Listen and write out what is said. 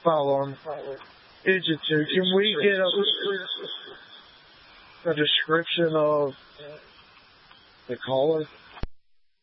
file on Digit 2. Can we get a description of the caller?